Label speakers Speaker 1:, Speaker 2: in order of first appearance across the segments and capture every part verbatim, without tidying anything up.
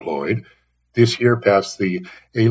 Speaker 1: employed, this year passed the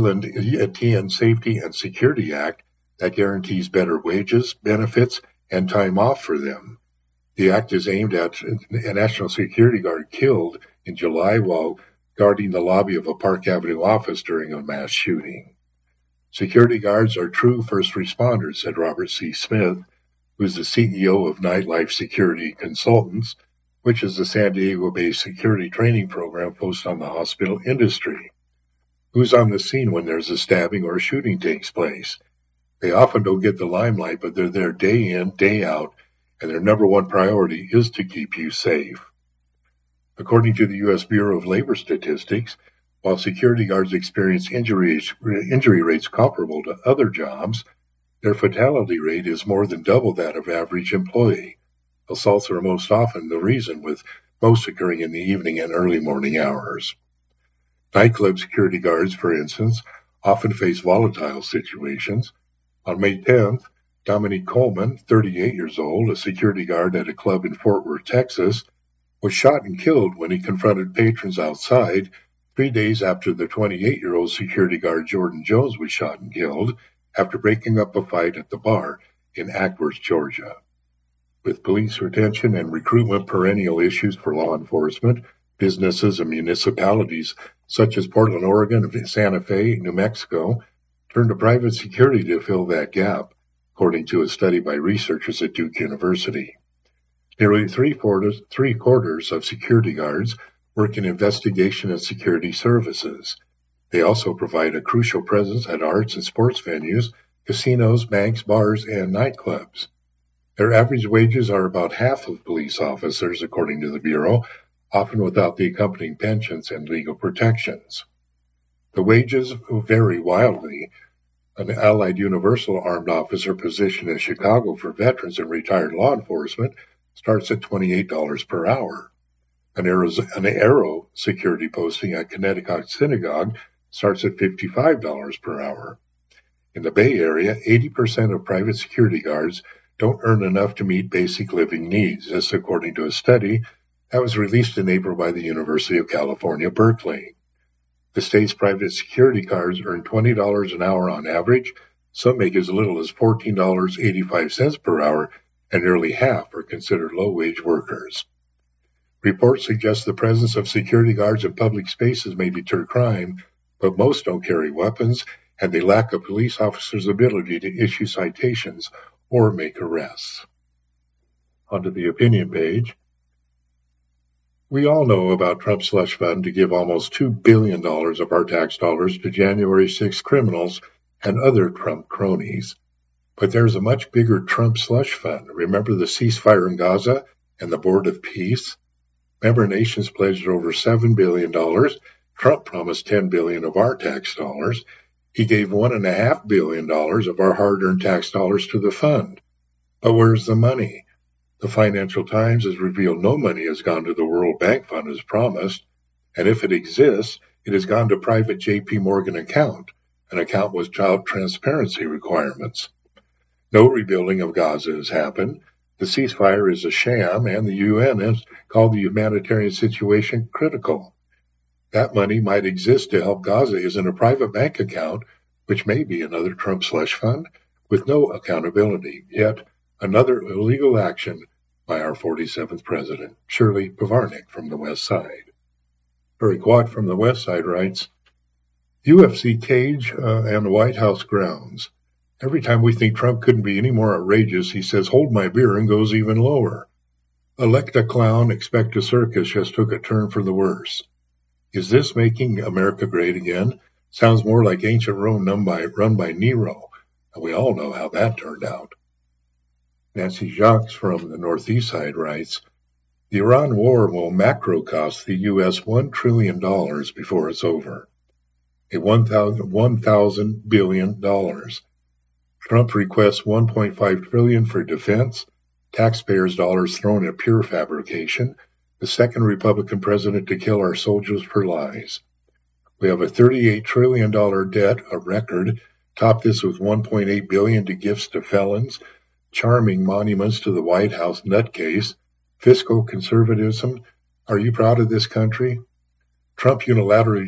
Speaker 1: Alien Safety and Security Act that guarantees better wages, benefits, and time off for them. The act is aimed at a national security guard killed in July while guarding the lobby of a Park Avenue office during a mass shooting. Security guards are true first responders, said Robert C. Smith, who's the C E O of Nightlife Security Consultants, which is a San Diego-based security training program focused on the hospital industry. Who's on the scene when there's a stabbing or a shooting takes place? They often don't get the limelight, but they're there day in, day out, and their number one priority is to keep you safe. According to the U S Bureau of Labor Statistics, while security guards experience injuries, injury rates comparable to other jobs, their fatality rate is more than double that of average employee. Assaults are most often the reason, with most occurring in the evening and early morning hours. Nightclub security guards, for instance, often face volatile situations. On May tenth, Dominique Coleman, thirty-eight years old, a security guard at a club in Fort Worth, Texas, was shot and killed when he confronted patrons outside, three days after the twenty-eight-year-old security guard Jordan Jones was shot and killed after breaking up a fight at the bar in Ackworth, Georgia. With police retention and recruitment perennial issues for law enforcement, businesses and municipalities such as Portland, Oregon, and Santa Fe, New Mexico, turned to private security to fill that gap, according to a study by researchers at Duke University. Nearly three quarters, three quarters of security guards work in investigation and security services. They also provide a crucial presence at arts and sports venues, casinos, banks, bars, and nightclubs. Their average wages are about half of police officers, according to the Bureau, often without the accompanying pensions and legal protections. The wages vary wildly. An Allied Universal Armed Officer position in Chicago for veterans and retired law enforcement starts at twenty-eight dollars per hour. An Aero, an Aero security posting at Connecticut Synagogue starts at fifty-five dollars per hour. In the Bay Area, eighty percent of private security guards don't earn enough to meet basic living needs, this according to a study that was released in April by the University of California, Berkeley. The state's private security guards earn twenty dollars an hour on average. Some make as little as fourteen dollars and eighty-five cents per hour, and nearly half are considered low-wage workers. Reports suggest the presence of security guards in public spaces may deter crime, but most don't carry weapons, and they lack a police officer's ability to issue citations or make arrests. Onto the opinion page. We all know about Trump's slush fund to give almost two billion dollars of our tax dollars to January sixth criminals and other Trump cronies. But there's a much bigger Trump slush fund. Remember the ceasefire in Gaza and the Board of Peace? Member nations pledged over seven billion dollars. Trump promised ten billion dollars of our tax dollars. He gave one point five billion dollars of our hard-earned tax dollars to the fund. But where's the money? The Financial Times has revealed no money has gone to the World Bank Fund as promised, and if it exists, it has gone to private J P Morgan account, an account with child transparency requirements. No rebuilding of Gaza has happened. The ceasefire is a sham, and the U N has called the humanitarian situation critical. That money might exist to help Gaza is in a private bank account, which may be another Trump slush fund, with no accountability, yet another illegal action by our forty-seventh president, Shirley Pavarnik from the West Side. Barry Quat from the West Side writes, U F C cage uh, and White House grounds. Every time we think Trump couldn't be any more outrageous, he says, hold my beer, and goes even lower. Elect a clown, expect a circus just took a turn for the worse. Is this making America great again? Sounds more like ancient Rome run by, run by Nero, and we all know how that turned out. Nancy Jacques from the Northeast Side writes, the Iran war will macro cost the U S one trillion dollars before it's over. A one thousand billion dollars. Trump requests one point five trillion dollars for defense, taxpayers' dollars thrown at pure fabrication, the second Republican president to kill our soldiers for lies. We have a thirty-eight trillion dollars debt, a record, top this with one point eight billion dollars to gifts to felons, charming monuments to the White House nutcase, fiscal conservatism. Are you proud of this country? Trump unilaterally